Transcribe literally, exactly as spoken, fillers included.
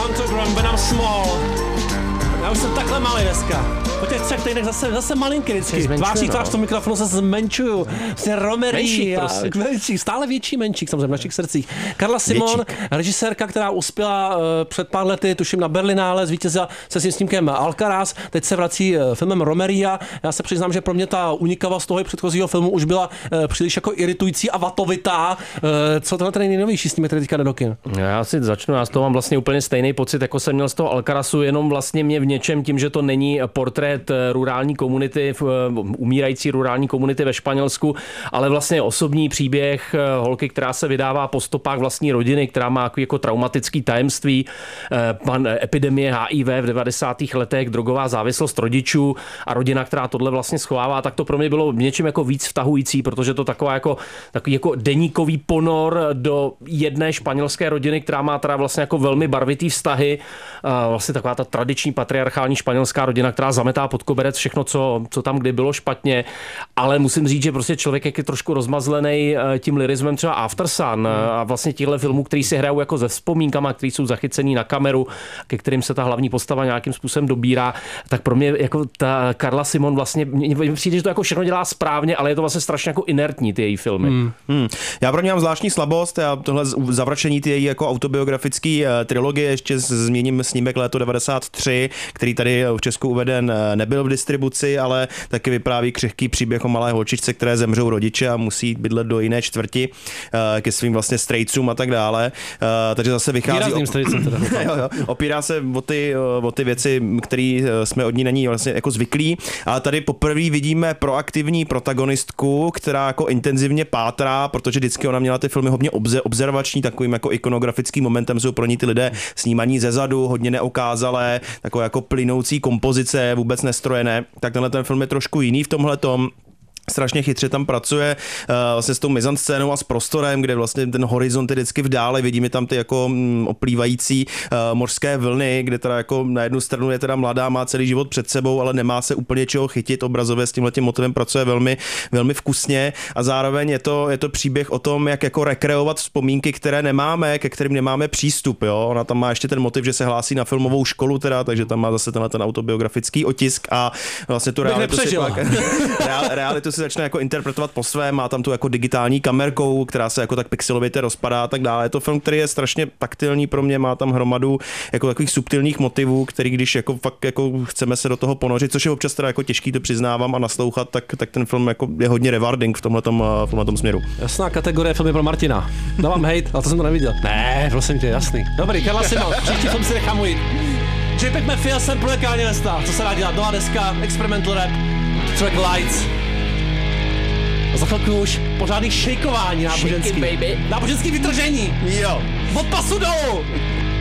Pantograph when I'm small. Já už jsem takhle malý dneska. Po těch třech týdnech zase, zase malinký vždycky. Tváří tvář v tom mikrofonu se zmenšuju. Vlastně Romery. Menšík, menšík, stále větší menšík samozřejmě v našich srdcích. Karla Simon, většík. Režisérka, která uspěla uh, před pár lety, tuším na Berlinále, zvítězila se svým snímkem Alcaraz, teď se vrací uh, filmem Romeria. Já se přiznám, že pro mě ta unikavost toho předchozího filmu už byla uh, příliš jako iritující a vatovitá. Uh, co tenhle ten nejnovější snímek, který teďka jde do kin? Já si začnu, já z toho mám vlastně úplně stejný pocit, jako jsem měl z toho Alcarazu, jenom vlastně mě v něčem tím, že to není portrét rurální komunity, umírající rurální komunity ve Španělsku, ale vlastně osobní příběh holky, která se vydává po stopách vlastní rodiny, která má jako traumatický tajemství, pan epidemie H I V v devadesátých letech, drogová závislost rodičů a rodina, která tohle vlastně schovává, tak to pro mě bylo něčím jako víc vtahující, protože to taková jako, takový jako deníkový ponor do jedné španělské rodiny, která má teda vlastně jako velmi barvitý vztahy, vlastně taková ta tradiční patriarchální španělská rodina, která zametá pod koberec všechno, co, co tam kdy bylo špatně, ale musím říct, že prostě člověk jak je trošku rozmazlený tím lirismem třeba After Sun hmm. a vlastně těchto filmů, který si hrajou jako se vzpomínkama, který jsou zachycený na kameru, ke kterým se ta hlavní postava nějakým způsobem dobírá, tak pro mě jako ta Karla Simon vlastně, mně přijde, že to jako všechno dělá správně, ale je to vlastně strašně jako inertní ty její filmy. Hmm. Hmm. Já pro ně mám zvláštní slabost, já tohle zavračení ty její jako autobiografický trilogie, ještě zmíním snímek Léto devadesát tři, který tady v Česku uveden nebyl v distribuci, ale taky vypráví křehký příběh o malé holčičce, které zemřou rodiče a musí bydlet do jiné čtvrti ke svým vlastně strejcům a tak dále. Takže zase vychází... Výrazným strejcům teda. jo, jo, opírá se o ty, o ty věci, které jsme od ní na ní vlastně jako zvyklí. A tady poprvé vidíme proaktivní protagonistku, která jako intenzivně pátrá, protože vždycky ona měla ty filmy hodně observační, takovým jako ikonografickým momentem jsou pro ní ty lidé snímaní zezadu, hodně neokázalé, takové jako plynoucí kompozice, vůbec nestrojené, tak tenhle ten film je trošku jiný v tomhletom. Strašně chytře tam pracuje uh, vlastně s tou mizanscénou a s prostorem, kde vlastně ten horizont je vždycky v dále, vidíme tam ty jako mm, oplývající uh, mořské vlny, kde teda jako na jednu stranu je teda mladá, má celý život před sebou, ale nemá se úplně čeho chytit, obrazově s tímhletím motivem pracuje velmi, velmi vkusně a zároveň je to, je to příběh o tom, jak jako rekreovat vzpomínky, které nemáme, ke kterým nemáme přístup, jo. Ona tam má ještě ten motiv, že se hlásí na filmovou školu teda, takže tam má zase tenhle ten autobiografický otisk a vlastně tu realitu si pak, real, realitu si začne jako interpretovat po svém, má tam tu jako digitální kamerkou, která se jako tak pixelovitě rozpadá a tak dále. Je to film, který je strašně taktilní pro mě, má tam hromadu jako takových subtilních motivů, který když jako fakt jako chceme se do toho ponořit, což je občas teda jako těžký, to přiznávám a naslouchat, tak, tak ten film jako je hodně rewarding v tomhletom, v tomhletom směru. Jasná kategorie filmy pro Martina. Dávám hejt, ale to jsem to neviděl. Ne, prosím tě, jasný. Dobrý, Karla Simon, příští film si nechám ujít. JPEG Mafia, jsem Prolekáně Vesta. Co se dá dělat? Nová deska, experimental rap, track Lights. A za chvilku už pořádný šejkování náboženský. Shaky, baby. Náboženský vytržení. Jo. Od pasu dolů.